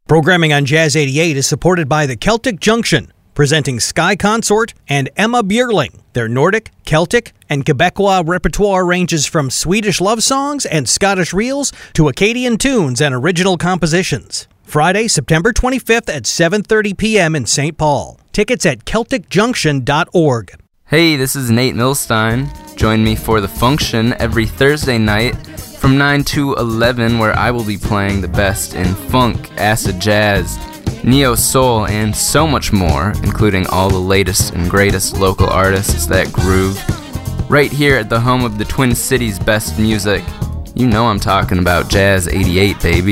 Programming on Jazz 88 is supported by the Celtic Junction, presenting Sky Consort and Emma Björling. Their Nordic, Celtic, and Quebecois repertoire ranges from Swedish love songs and Scottish reels to Acadian tunes and original compositions. Friday, September 25th at 7:30 p.m. in St. Paul. Tickets at CelticJunction.org. Hey, this is Nate Milstein. Join me for The Function every Thursday night from 9 to 11, where I will be playing the best in funk, acid jazz, neo-soul, and so much more, including all the latest and greatest local artists that groove. Right here at the home of the Twin Cities' best music. You know I'm talking about Jazz 88, baby.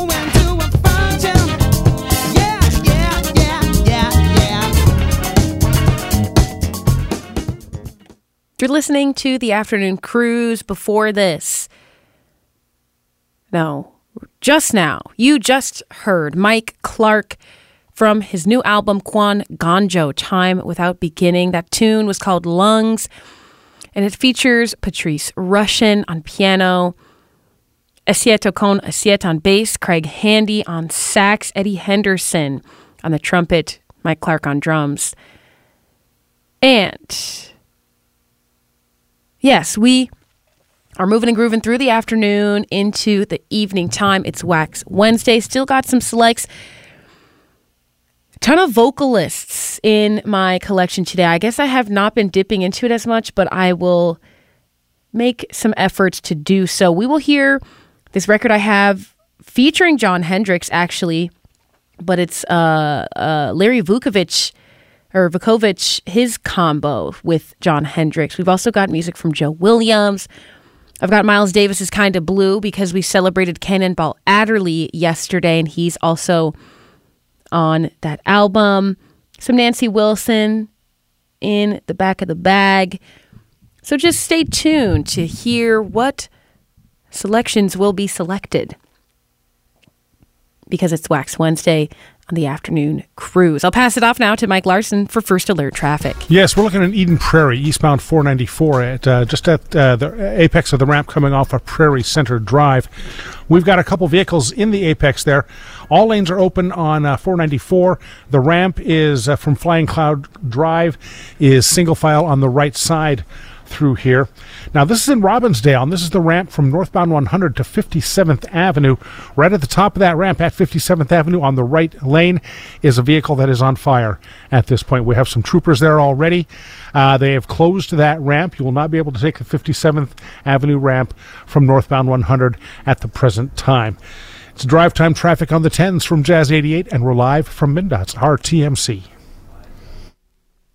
You're listening to the Afternoon Cruise. Before this, just now, you just heard Mike Clark from his new album, Quan Gonjo, Time Without Beginning. That tune was called Lungs, and it features Patrice Rushen on piano, Assiette Ocon Assiette on bass, Craig Handy on sax, Eddie Henderson on the trumpet, Mike Clark on drums. And yes, we are moving and grooving through the afternoon into the evening time. It's Wax Wednesday. Still got some selects. Ton of vocalists in my collection today. I guess I have not been dipping into it as much, but I will make some efforts to do so. We will hear this record I have featuring Jon Hendricks, actually, but it's Larry Vukovic, his combo with Jon Hendricks. We've also got music from Joe Williams. I've got Miles Davis's Kind of Blue because we celebrated Cannonball Adderley yesterday, and he's also on that album. Some Nancy Wilson in the back of the bag. So just stay tuned to hear what selections will be selected, because it's Wax Wednesday on the Afternoon Cruise. I'll pass it off now to Mike Larson for First Alert Traffic. Yes, we're looking at Eden Prairie, eastbound 494, at just at the apex of the ramp coming off of Prairie Center Drive. We've got a couple vehicles in the apex there. All lanes are open on 494. The ramp is from Flying Cloud Drive, is single file on the right side through here. Now, this is in Robbinsdale, and this is the ramp from northbound 100 to 57th Avenue. Right at the top of that ramp at 57th Avenue on the right lane is a vehicle that is on fire at this point. We have some troopers there already. They have closed that ramp. You will not be able to take the 57th Avenue ramp from northbound 100 at the present time. It's drive time traffic on the 10s from Jazz 88, and we're live from MnDOT's RTMC.